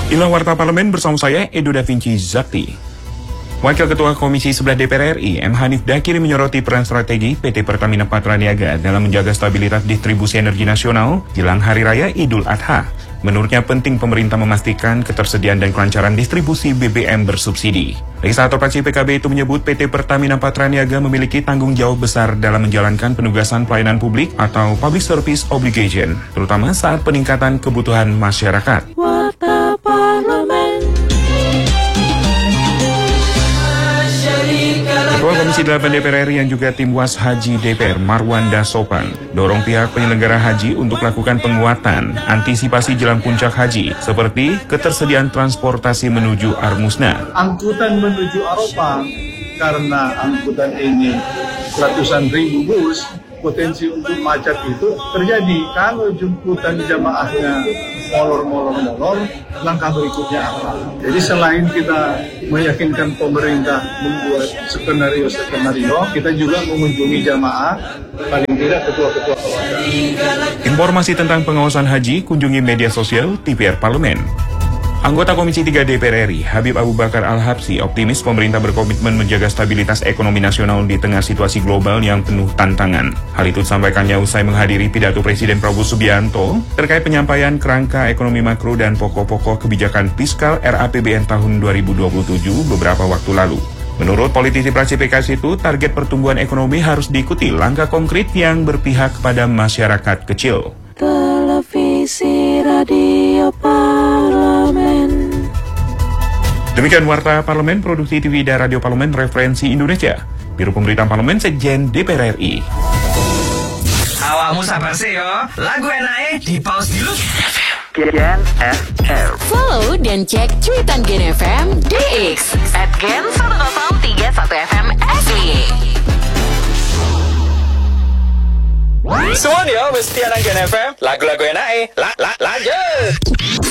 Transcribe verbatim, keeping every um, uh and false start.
Inilah Warta Parlemen bersama saya, Edo Da Vinci Zakti. Wakil Ketua Komisi sebelas D P R R I, M. Hanif Dakiri menyoroti peran strategi P T Pertamina Patraniaga dalam menjaga stabilitas distribusi energi nasional jelang Hari Raya Idul Adha. Menurutnya penting pemerintah memastikan ketersediaan dan kelancaran distribusi B B M bersubsidi. Legislator fraksi P K B itu menyebut P T Pertamina Patraniaga memiliki tanggung jawab besar dalam menjalankan penugasan pelayanan publik atau Public Service Obligation, terutama saat peningkatan kebutuhan masyarakat. Warta Parlemen. Ketua Komisi delapan D P R R I yang juga tim Was Haji D P R, Marwanda Sopan, dorong pihak penyelenggara haji untuk melakukan penguatan antisipasi jelang puncak haji, seperti ketersediaan transportasi menuju Armusna. Angkutan menuju Arafah, karena angkutan ini ratusan ribu bus, potensi untuk macet itu terjadi. Kalau jemputan jamaahnya molor-molor-molor, langkah berikutnya apa? Jadi selain kita meyakinkan pemerintah membuat skenario-skenario, kita juga mengunjungi jamaah, paling tidak ketua-ketua keluarga. Informasi tentang pengawasan haji, kunjungi media sosial T V R Parlemen. Anggota Komisi tiga D P R R I, Habib Abu Bakar Al-Habsyi, optimis pemerintah berkomitmen menjaga stabilitas ekonomi nasional di tengah situasi global yang penuh tantangan. Hal itu disampaikannya usai menghadiri pidato Presiden Prabowo Subianto terkait penyampaian kerangka ekonomi makro dan pokok-pokok kebijakan fiskal R A P B N tahun dua ribu dua puluh tujuh beberapa waktu lalu. Menurut politisi fraksi P K S itu, target pertumbuhan ekonomi harus diikuti langkah konkret yang berpihak kepada masyarakat kecil. Televisi Radio Parlemen. Demikian Warta Parlemen, Produksi T V dan Radio Parlemen Referensi Indonesia, Biro Pemberitaan Parlemen, Sekjen D P R R I. Awakmu sabar sih yo, lagu enake di pause dulu. Gen F M. Follow dan cek cuitan Gen F M D X at Gen seratus tiga puluh satu F M S Y. Semua dia mesti anak Gen F M, lagu-lagu enake, la la lanjut.